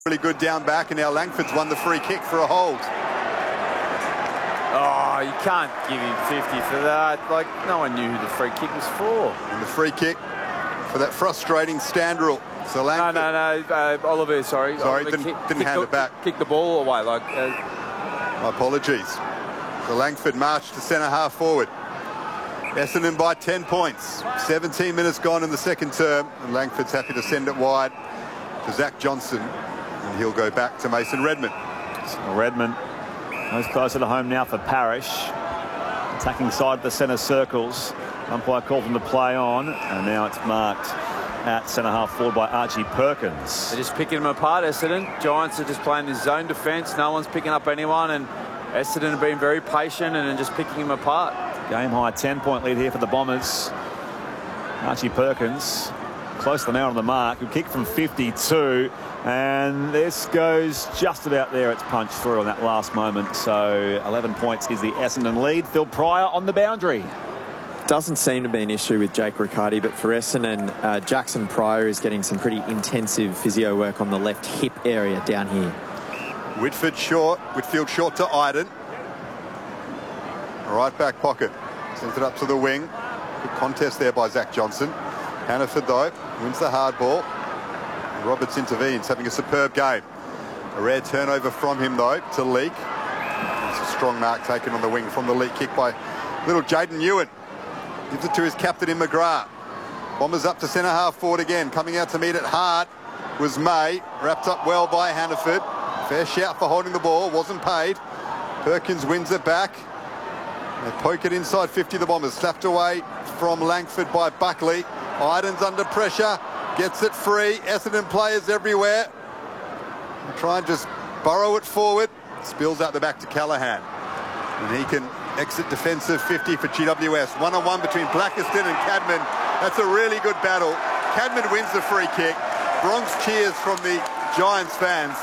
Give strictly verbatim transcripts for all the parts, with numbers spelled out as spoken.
Really good down back, and now Langford's won the free kick for a hold. Oh, you can't give him fifty for that. Like, no one knew who the free kick was for. And the free kick for that frustrating stand rule. So Langford... No, no, no. Uh, Oliver, sorry. Sorry, Oliver didn't, kick, didn't kick hand the, it back. Kick the ball away. Like, uh, My apologies. So Langford marched to centre half forward. Essendon by ten points. seventeen minutes gone in the second term, and Langford's happy to send it wide to Zach Johnson, and he'll go back to Mason Redman. So Redman goes closer to home now for Parish. Attacking side of the centre circles. Umpire called him to play on, and now it's marked at centre half forward by Archie Perkins. they're just picking them apart, Essendon. Giants are just playing this zone defence. No one's picking up anyone, and Essendon have been very patient and just picking them apart. Game high ten point lead here for the Bombers. Archie Perkins close to the man on the mark, who kicked from fifty-two, and this goes just about there. It's punched through on that last moment. So eleven points is the Essendon lead. Phil Pryor on the boundary. Doesn't seem to be an issue with Jake Riccardi, but for Essendon, uh, Jackson Pryor is getting some pretty intensive physio work on the left hip area down here. Whitfield short, Whitfield short to Iden. Right back pocket. Sends it up to the wing. Good contest there by Zach Johnson. Hannaford, though, wins the hard ball. Roberts intervenes, having a superb game. A rare turnover from him, though, to Leake. It's a strong mark taken on the wing from the Leake kick by little Jaden Ewan. Gives it to his captain in McGrath. Bombers up to centre half forward again. Coming out to meet it hard was May. Wrapped up well by Hannaford. Fair shout for holding the ball. Wasn't paid. Perkins wins it back. They poke it inside fifty, the Bombers. Slapped away from Langford by Buckley. Iden's under pressure. Gets it free. Essendon players everywhere. And try and just burrow it forward. Spills out the back to Callaghan. And he can exit defensive fifty for G W S. One-on-one between Blackiston and Cadman. That's a really good battle. Cadman wins the free kick. Bronx cheers from the Giants fans.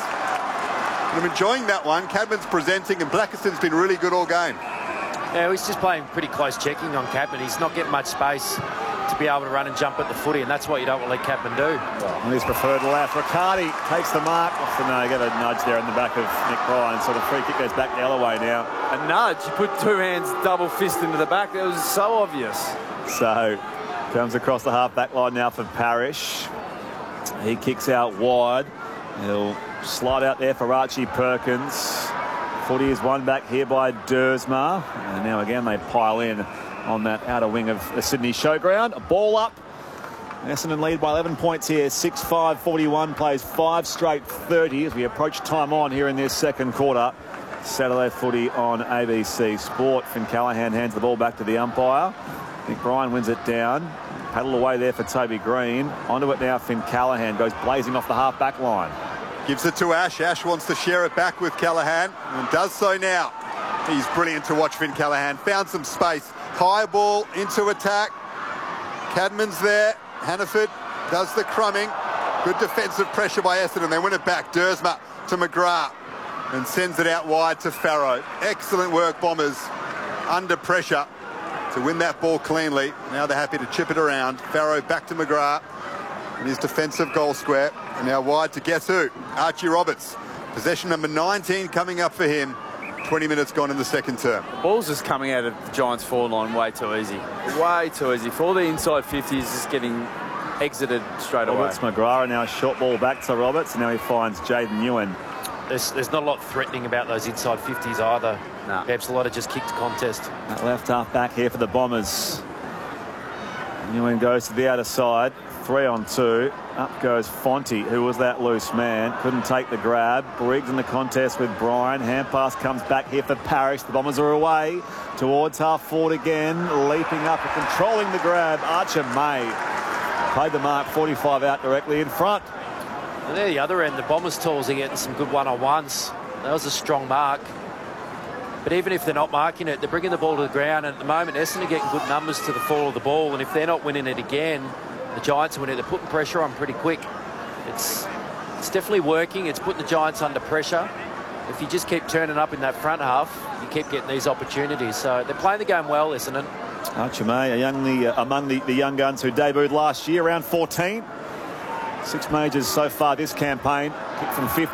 And I'm enjoying that one. Cadman's presenting, and Blackiston's been really good all game. Yeah, he's just playing pretty close checking on Cadman. He's not getting much space to be able to run and jump at the footy, and that's what you don't want to let Cadman do. On his preferred left, Riccardi takes the mark. Off the no, get a nudge there in the back of Nick Bryan. So the free kick goes back the other way now. A nudge. You put two hands double fist into the back. That was so obvious. So comes across the half back line now for Parish. He kicks out wide. He'll slide out there for Archie Perkins. Footy is won back here by Dersma. And now again they pile in on that outer wing of the Sydney Showground. A ball up. Essendon lead by eleven points here. six five forty-one, plays five straight thirty as we approach time on here in this second quarter. Saturday footy on A B C Sport. Finn Callaghan hands the ball back to the umpire. Nick Bryan wins it down. Paddle away there for Toby Green. Onto it now, Finn Callaghan goes blazing off the half back line. Gives it to Ash. Ash wants to share it back with Callaghan, and does so now. He's brilliant to watch, Finn Callaghan. Found some space. High ball into attack. Cadman's there. Hannaford does the crumbing. Good defensive pressure by Essendon. They win it back. Dersma to McGrath and sends it out wide to Farrow. Excellent work, Bombers, under pressure to win that ball cleanly. Now they're happy to chip it around. Farrow back to McGrath in his defensive goal square. And now wide to guess who? Archie Roberts. Possession number nineteen coming up for him. twenty minutes gone in the second term. Ball's just coming out of the Giants' forward line way too easy. Way too easy. For all the inside fifties, just getting exited straight away. Roberts McGrath now a short ball back to Roberts. And now he finds Jaden Ewan. There's, there's not a lot threatening about those inside fifties either. Nah. Perhaps a lot of just kicked contest. That left half back here for the Bombers. Ewan goes to the outer side. Three on two. Up goes Fonte, who was that loose man. Couldn't take the grab. Briggs in the contest with Bryan. Hand pass comes back here for Parish. The Bombers are away towards half forward again. Leaping up and controlling the grab. Archer May played the mark. forty-five out directly in front. And there the other end, the Bombers tools are getting some good one-on-ones. That was a strong mark. But even if they're not marking it, they're bringing the ball to the ground. And at the moment, Essendon are getting good numbers to the fall of the ball. And if they're not winning it again, the Giants are winning. They're putting pressure on pretty quick. It's, it's definitely working. It's putting the Giants under pressure. If you just keep turning up in that front half, you keep getting these opportunities. So they're playing the game well, Essendon. Archer May, a young, the, uh, among the, the young guns who debuted last year, around fourteen. Six majors so far this campaign. Kick from fifty.